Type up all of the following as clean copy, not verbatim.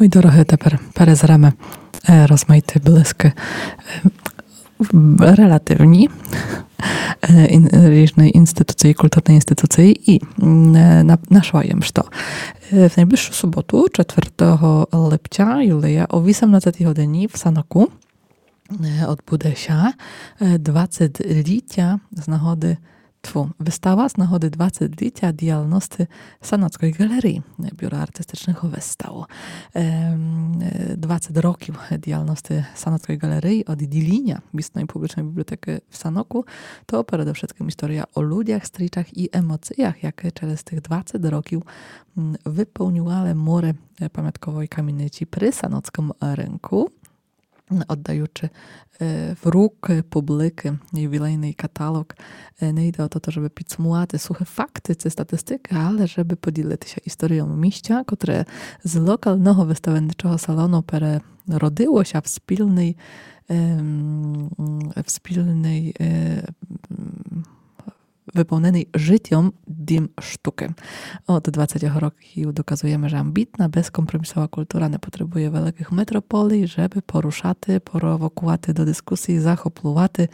Mój doroгі, тепер перезремо розмайти блиски relatywni різної інституції, культурної інституції і нашłajem, що в найближчу суботу, 4 липня, Юлія, о 18 годині в Саноку відбудеться 20-ліття з нагоди Wystawa z nagody 20-ліття діяльності Саноцької галереї Biura Artystycznego wystaw. 20 років діяльності Саноцької галереї від діління місної публічної бібліотеки в Саноку, to przede wszystkim historia o ludziach, strzyczach i emocjach, jakie przez tych 20 років wypełniły mury pamiątkowej kamienicy przy Sanockim rynku, oddajući w róg publiki jubilejny katalog. Nie idzie o to, żeby підсумувати suche fakty czy statystyki, ale żeby podzielić się historią mieścia, które z lokalnego wystawniczego salonu rodzyło się w spilnej wypełnionej życiem dім sztuki. Od 20 років доказуємо, że ambitna, bezkompromisowa kultura nie potrzebuje wielkich metropolii, żeby poruszати, prowokować do dyskusji, захоплювати.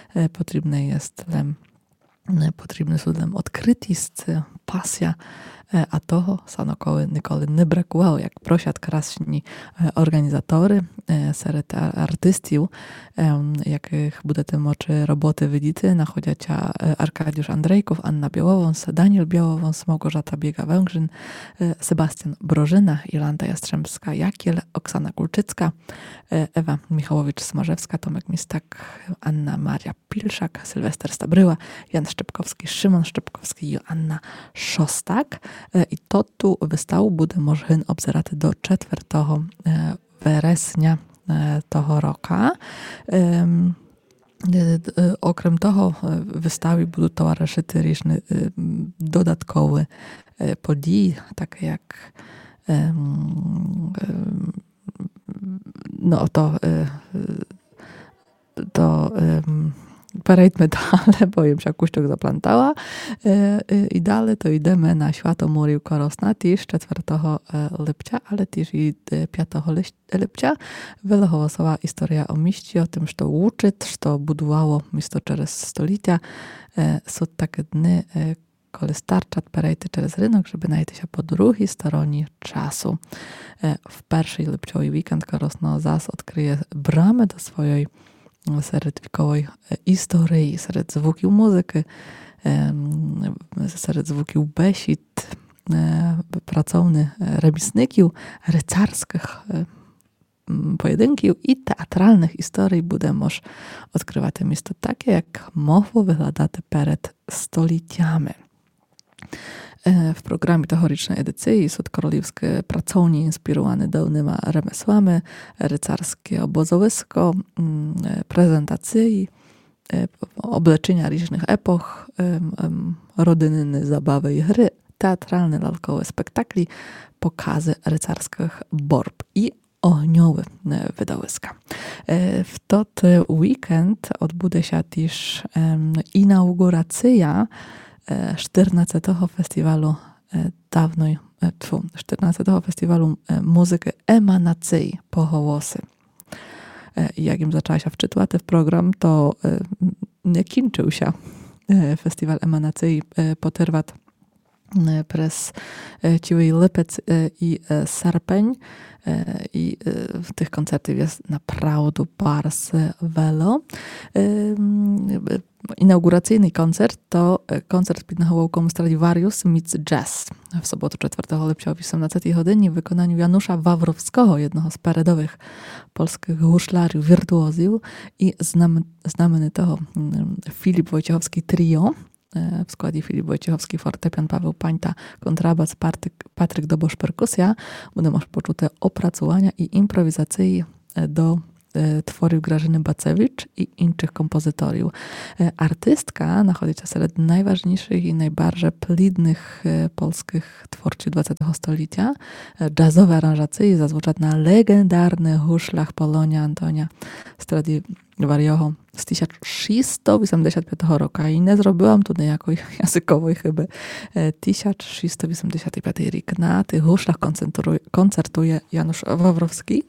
Potrzebny są dla odkrytość, pasja, a toho Sanokowi nikoли не бракувало, як просять красні організатори серед артистів, яких будете мочи роботи видіти, находяться Arkadiusz Andrejków, Anna Białowąs, Daniel Białowąs, Małgorzata Biega-Węgrzyn, Sebastian Brożyna, Jolanta Jastrzębska-Jakiel, Oksana Kulczycka, Ewa Michałowicz-Smarzewska, Tomek Mistak, Anna Maria Pilszak, Sylwester Stabryła, Jan Szczepkowski, Szymon Szczepkowski, Joanna Szostak. I to tu wystawu буде можна обзирати до 4 вересня того року. Окрім того, виставі будуть товаришити різні додаткові події, такі як Perejdźmy dalej, bo im się kuszczuk zaplantała. I dalej to idziemy na Świętomóriju Korosna, też 4 lipca, ale też i 5 lipca. Wylechowała historia o mieście, o tym, co uczy, co budowało miasto przez stulecia. Są takie dni, kiedy starcza перейти через ринок, żeby znaleźć się po drugiej stronie czasu. W pierwszy lipcowy weekend Korosno zas odkryje bramę do swojej серед вікової історії, серед звуків музики, серед звуків бесід, pracownych ремісників, rycerskich pojedynków i teatralnych historii będziemy odkrywać miasto takie, jak mogło wyglądać przed stuleciami. W programie tegorocznej edycji są korolewskie pracownie inspirowane dawnymi remesłami, rycerskie obozowisko, prezentacje, obleczenia różnych epoch, rodzinne zabawy i gry, teatralne lalkowe spektakli, pokazy rycerskich borb i ogniowe wydawiska. W ten weekend odbędzie się też inauguracja 14 festiwalu 14 festiwalu muzyki emanacji pohołosy. Jak im zaczęła się wczytувати w program, to nie kończył się festiwal emanacji potrwać przez cały lipiec i sierpień. I tych koncertów jest naprawdę bardzo wiele. Inauguracyjny koncert to koncert pod nawołką Stradivarius meets Jazz w sobotę 4 lipca o 18 godzinie w wykonaniu Janusza Wawrowskiego, jednego z peredowych polskich huszlariów, wirtuozów i znamienitego Filip Wojciechowski trio. W składzie Filip Wojciechowski, fortepian, Paweł Pańta, kontrabas, Patryk Dobosz, perkusja. Będą poczuć opracowania i improwizacji do tworів Grażyny Bacewicz i innych kompozytorów. Artystka nachodzi się wśród najważniejszych i najbardziej plidnych polskich twórców XX stulecia. Jazzowe aranżacje zazwyczaj na legendarnych huszlach Polonia Antonia Stradiwariusa z 1685 roku. I nie zrobiłam tu niejako językowej chyba. 1685 rok. Na tych huszlach koncertuje Janusz Wawrowski.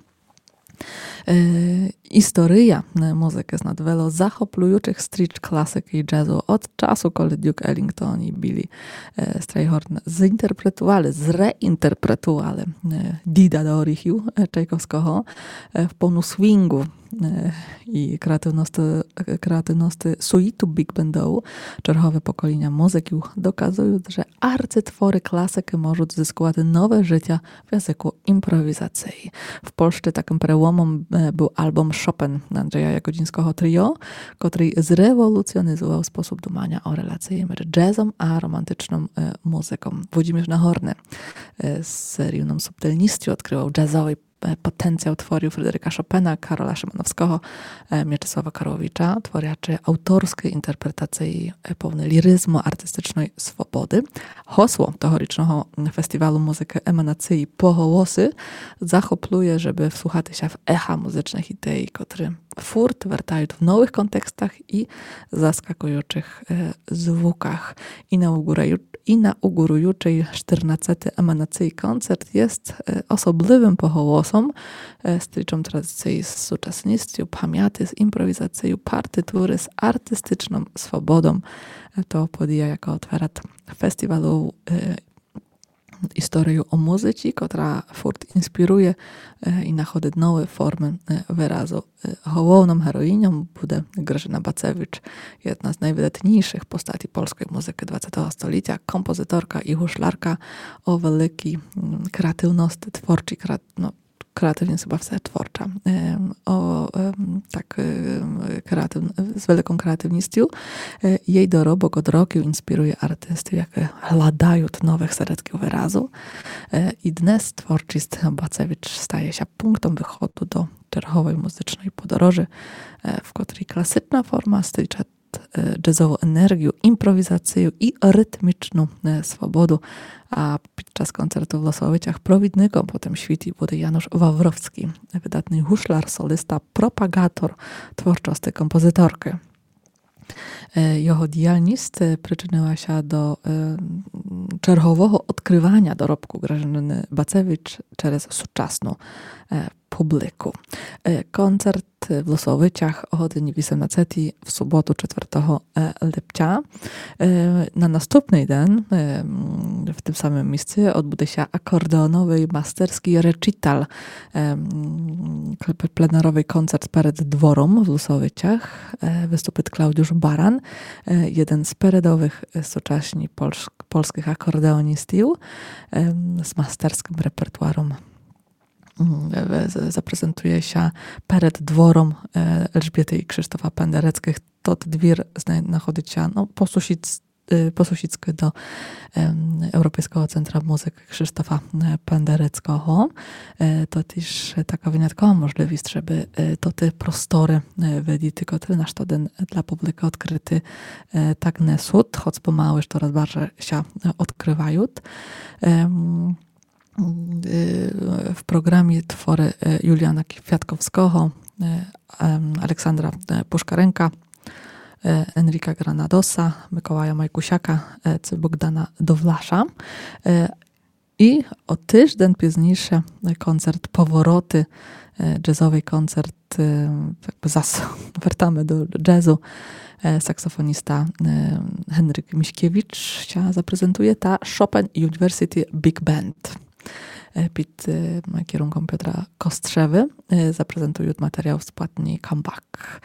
Historia muzyki z nadwelo zachoplujących street klasyki i jazzu od czasu, kiedy Duke Ellington i Billy Strayhorn zreinterpretowali Dida do Orichiu Czajkowskiego w pełnu swingu i kreatywności suitu big bandowu. Czerwowe pokolenia muzyki dokazują, że arcytwory klasyki mogą zyskać nowe życie w języku improwizacji. W Polsce takim przełomem był album Chopin Andrzeja Jagodzińskiego Trio, który zrewolucjonizował sposób dumania o relacji między jazzem a romantyczną muzyką. Włodzimierz Nahorny z serią subtelności odkrywał jazzowy potencjał tworił Fryderyka Chopina, Karola Szymanowskiego, Mieczysława Karłowicza, tworiaczy autorskiej interpretacji pełnej liryzmu, artystycznej swobody. Hasło tegorocznego Festiwalu Muzyki Emanacji Pohołosy zachopluje, żeby wsłuchać się w echa muzycznych idei, które furt wertają w nowych kontekstach i zaskakujących zwukach. Inaugurującej 14. Emanacji koncert jest osobliwym pohołosem z liczą tradycji z współczesnością, pamięci, z improwizacją partytury, z artystyczną swobodą. To podija jako otwierat festiwalu historię o muzyce, która furt inspiruje i nachodzi nowe formy wyrazu. Główną heroinią będzie Grażyna Bacewicz, jedna z najwydatniejszych postaci polskiej muzyki XX stulecia, kompozytorka i huszlarka o wielkiej kreatywności twórczej, kreatywnie chyba wcale twórcza, z wielką kreatywnością. Jej dorobok od roku inspiruje artystów, jakie hladają nowych seretków wyrazu. I dnes twórczość Bacewicz staje się punktem wychodu do czerwowej muzycznej podróży, w której klasyczna forma styczy jazzową energię, improwizację i rytmiczną swobodę, a podczas koncertu w Losowicach prowidnikom potem świeci będzie Janusz Wawrowski, wydatny huszlar, solista, propagator twórczości kompozytorki. Jego działalność przyczyniła się do czerwowego odkrywania dorobku Grażyny Bacewicz przez współczesną publiku. Koncert w Losowicach o godzinie 18 w sobotę 4 lipca. Na następny dzień w tym samym miejscu odbędzie się akordeonowy masterski recital, plenerowy koncert przed dworem w Losowicach. Wystąpi Klaudiusz Baran, jeden z peredowych współcześnie polskich akordeonistów z masterskim repertuarem. Zaprezentuje się przed dworem Elżbiety i Krzysztofa Pendereckich. To dwir znajduje się po sąsiedzku do Europejskiego Centra Muzyki Krzysztofa Pendereckiego. To też taka wyjątkowa możliwość, żeby te prostory widzieć, które nasz ten dla publiki odkryty tak nie są, choć pomału już coraz bardziej się odkrywają. W programie twory Juliana Kwiatkowskiego, Aleksandra Puszkarenka, Enrika Granadosa, Mikołaja Majkusiaka czy Bogdana Dowlasza. I o tydzień później koncert Powroty, jazzowy koncert, jakby wracamy do jazzu. Saksofonista Henryk Miśkiewicz się zaprezentuje ta Chopin University Big Band. Pod kierunką Piotra Kostrzewy zaprezentują materiał z płatni Comeback.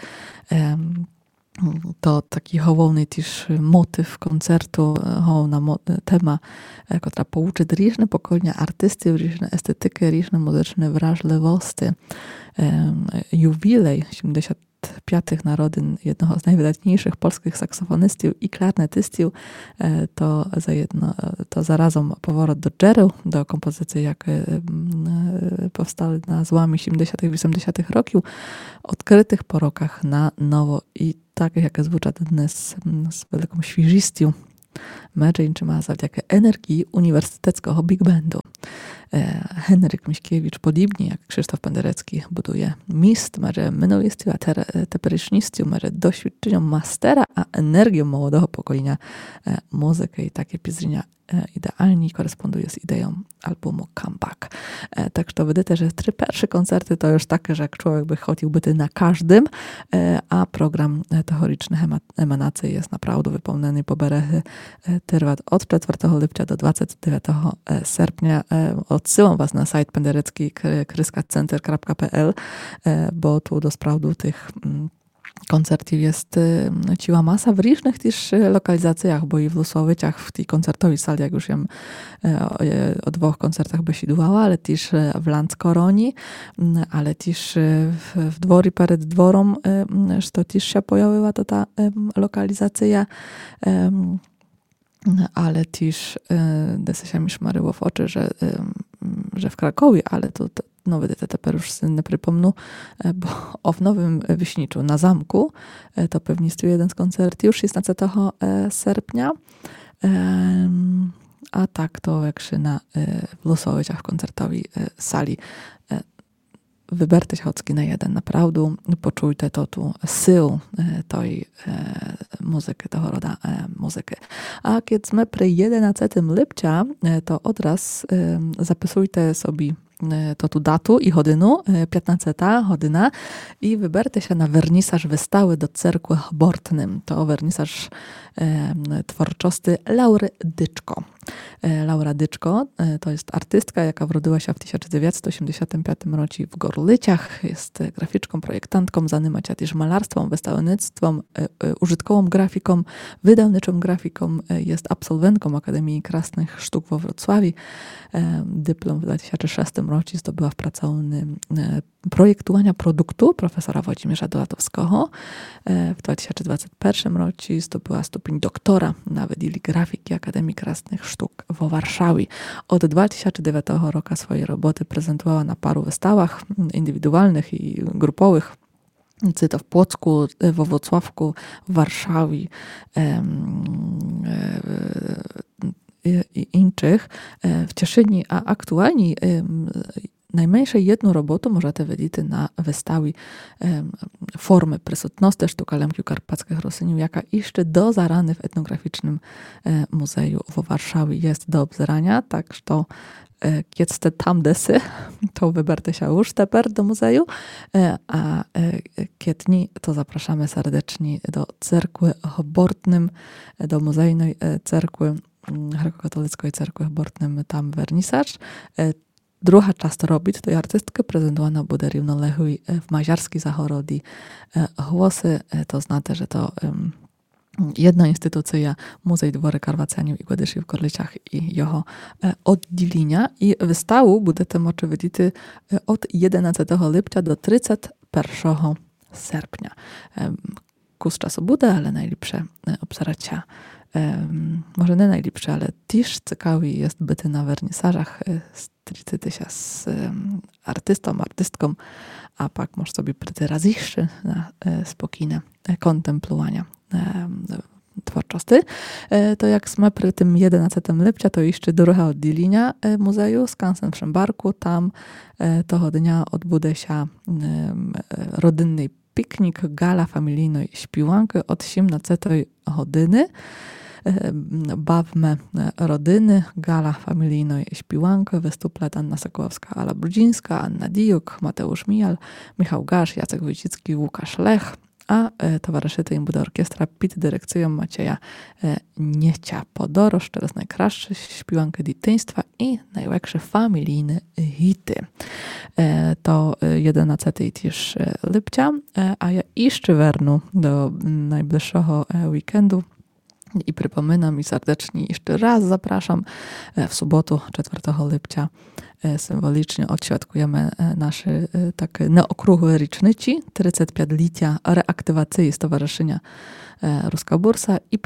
To taki główny też motyw koncertu, główna tema, która pouczy różne pokolenia artystów, różne estetyki, różne muzyczne wrażliwości. Jubilej 75. narodzin jednego z najwydatniejszych polskich saksofonistów i klarnetystów to zarazem powrót do jazzu, do kompozycji, jakie powstały na złamie 70-tych, 80-tych roków, odkrytych po rokach na nowo i tak jak звучат dnes z wielką świeżością. Mecz ma zawdzięczać energii Uniwersyteckiego Big Bandu. Henryk Miśkiewicz, podobnie jak Krzysztof Penderecki, buduje mist, może minulości, a teperyczności, może doświadczeniom mastera, a energią młodego pokolenia muzyki i takie piezrzenia idealnie koresponduje z ideą albumu Comeback. Tak, że widzę, że 3 pierwsze koncerty to już takie, że jak człowiek by chciał być na każdym, a program teoretycznych emanacji jest naprawdę wypełniony po berechy trwa od 4 lipca do 29 sierpnia. Odsyłam was na sajt penderecki kryskacenter.pl, bo tu do sprawdu tych koncertów jest ciła masa w różnych też lokalizacjach, bo i w Lusowicach, w tej koncertowej sali, jak już jem o 2 koncertach besidowała, ale też w Landskoroni, ale też w dwory przed dworem, że też się pojawiła to ta lokalizacja, ale też desy się mi szmaryło w oczy, że w Krakowie, ale to nowy DTP już nie przypomnę, bo w Nowym Wiśniczu na zamku to pewnie jest tu jeden z koncertów już 16 sierpnia, a tak to jak się w Lusowicach w koncertowej sali. Wybercie się na jeden, naprawdę poczujcie to tu sył tej muzyki, tego roda muzyki. A kiedy my przy 11 lipca, to od raz zapisujcie sobie to tu datu i godzinu, 15 godzina i wybercie się na wernisaż wystawy do Cerkły Bortnym. To wernisaż twórczości Laury Dyczko. Laura Dyczko to jest artystka, jaka urodziła się w 1985 roku w Gorlyciach. Jest graficzką, projektantką, zajmuje się też malarstwem, wystawnictwem, użytkową grafiką, wydawniczą grafiką. Jest absolwentką Akademii Krasnych Sztuk we Wrocławiu. Dyplom w 2006 roku zdobyła w pracowni projektowania produktu profesora Włodzimierza Dolatowskiego. W 2021 roku zdobyła stopień doktora na Wydziale Grafiki Akademii Krasnych Sztuk w Warszawie. Od 2009 roku swoje roboty prezentowała na paru wystawach indywidualnych i grupowych. To w Płocku, we Wrocławku, w Warszawie i innych, w Cieszyni, a aktualnie najmniejszej jedną robotę możecie widzieć na wystawie formy prysutności sztuka Lemkiu Karpackich Rosyniów, jaka jeszcze do zarany w etnograficznym muzeum w Warszawie jest do obzerania, tak że kiedy ste tam desy, to wybercie się już teper do muzeum, a kiedy nie, to zapraszamy serdecznie do Cerkły Bortnym, do muzejnej cerkwy Grekokatolickiej Cerkwy Bortnym, tam wernisaż. Druga czas to robić, to artystkę prezentowana bude równoległy w maziarskiej zachorodzi głosy, to znaczy, że to jedna instytucja, Muzej Dwory Karwacjaniów i Gładyszy w Gorlyciach i jego oddzielenia. I wystawu budete moczy widzieć od 11 lipca do 31 sierpnia. Kus czasu bude, ale najlepsze obsaracia. Może nie najlepsze, ale też ciekawy jest byty na wernisażach, stricyty się z artystką, a pak może sobie pryty raziszczy na spokojne kontemplowania twórczości. To jak sme przy tym 11 lipca, to jeszcze druga oddzielenia muzeum, Skansen w Szymbarku. Tam tego dnia odbude się rodzinny piknik, gala familijnej śpiwanki od 17 godziny. Bawmy rodyny, gala familijnej śpiwanki, wystuplet Anna Sokołowska, Ala Brudzińska, Anna Dijuk, Mateusz Mijal, Michał Gasz, Jacek Wójcicki, Łukasz Lech, a towarzyszyty im bude orkiestra pod dyrekcją Macieja Niecia Podorosz, teraz najkraszsze śpiwanki dzieciństwa i największe familijne hity. To 11 też lipca, a ja jeszcze wernu do najbliższego weekendu. I przypominam i serdecznie jeszcze raz zapraszam w sobotę 4 lipca symbolicznie odświadkujemy nasze takie neokrągłe rocznici, 35-lecia reaktywacji Stowarzyszenia Ruska Bursa i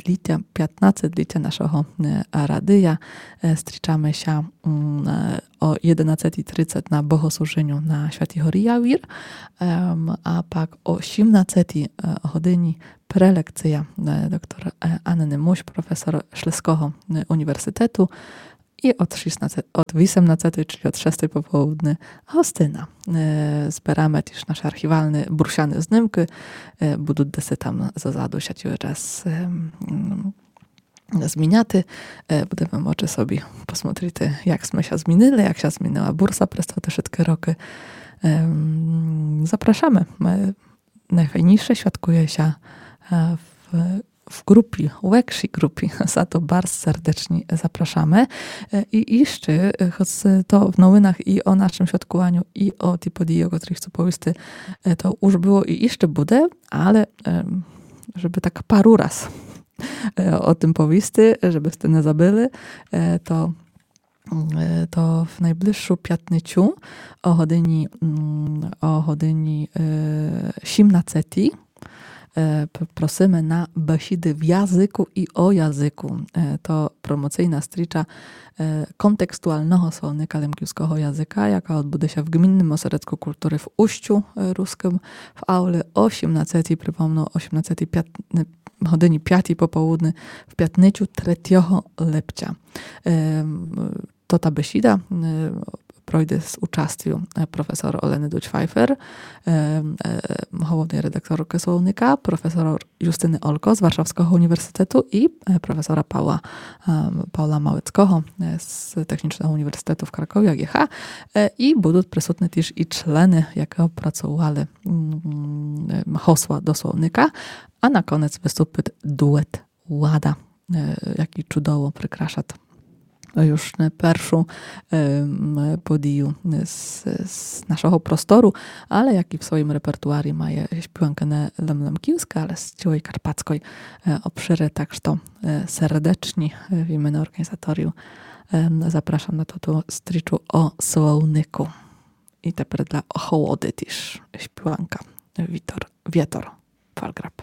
15-lecia naszego radia. Striczamy się o 11:30 na bogosluženju na Svätý Javír, a pak o 18:00 hodini prelekcja doktor Anny Muś, profesor Śląskiego Uniwersytetu, i od 18:00, czyli od 6:00 po południu, hostyna. Zbieramy też nasze archiwalne bursiane znimki, będą desy tam zazadu sieciły raz zmieniaty. Będziemy mogli sobie posмотрeć, jak sme się zmienili, jak się zmieniła bursa przez te wszystkie roki. Zapraszamy. Najfajniejsze świadkuje się w grupie, większej grupie, za to bardzo serdecznie zapraszamy. I jeszcze, choć to w nowinach i o naszym świadkowaniu, i o tej podії, o których chcę powiedzieć, to już było i jeszcze będzie, ale żeby tak paru raz o tym powiedzieć, żebyście nie zabyli, to w najbliższą piatnicю o godzinie 17:00 prosimy na besidy w języku i o języku. To promocyjna stricza kontekstualnego słownika lemkiewskiego języka, jaka odbudzie się w Gminnym Ośrodku Kultury w Uściu Ruskim w auli o 18:00, przypomnę, 18:05 godzinie 5 po południu w piatnicю 3 lipca. To ta besida projdzie z uczestnikiem profesor Oleny Duć-Pfeiffer, głównej redaktorki słownika, profesor Justyny Olko z Warszawskiego Uniwersytetu i profesora Paula Małeckiego z Technicznego Uniwersytetu w Krakowie, AGH, i będą przysutni też i człony, jakie opracowali hasła do słownika, a na koniec wystąpi duet Łada, jaki cudowo przykrasza już pierwszą podію z naszego prostoru, ale jak i w swoim repertuarii ma śpiewankę lemkiewską, ale z Ciłej Karpackiej obszery, także to serdecznie w imieniu organizatorium zapraszam na to striczu o słowniku. I teraz dla chłody też śpiewanka Wietor Falgrab.